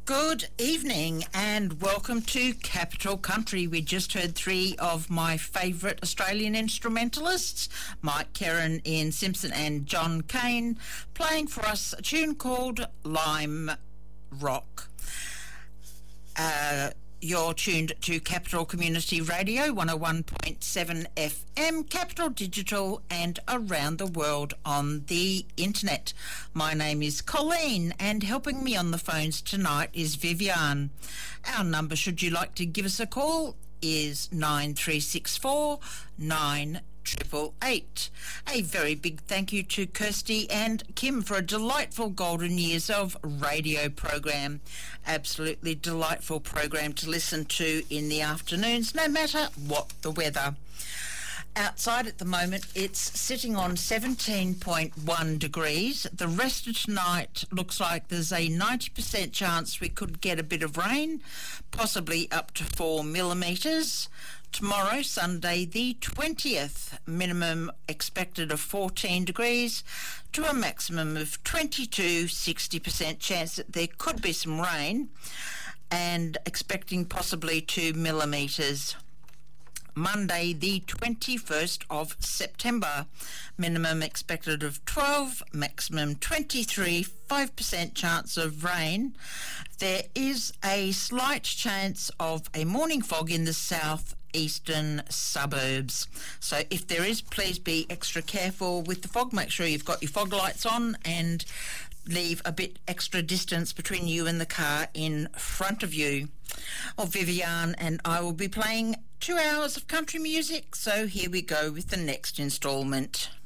Good evening and welcome to Capital Country. We just heard three of my favourite Australian instrumentalists, Mike Kerrin, Ian Simpson and John Cain, playing for us a tune called Lime Rock. You're tuned to Capital Community Radio 101.7 FM, Capital Digital and around the world on the internet. My name is Colleen and helping me on the phones tonight is Viviane. Our number, should you like to give us a call, is 9364 9888. A very big thank you to Kirsty and Kim for a delightful golden years of radio program. Absolutely delightful program to listen to in the afternoons, no matter what the weather. Outside at the moment, it's sitting on 17.1 degrees. The rest of tonight looks like there's a 90% chance we could get a bit of rain, possibly up to 4 millimetres. Tomorrow, Sunday the 20th, minimum expected of 14 degrees to a maximum of 60% chance that there could be some rain, and expecting possibly 2 millimetres. Monday the 21st of September, minimum expected of 12, maximum 23, 5% chance of rain. There is a slight chance of a morning fog in the southeastern suburbs. So if there is, please be extra careful with the fog. Make sure you've got your fog lights on and leave a bit extra distance between you and the car in front of you. Well, Viviane and I will be playing 2 hours of country music, so here we go with the next instalment.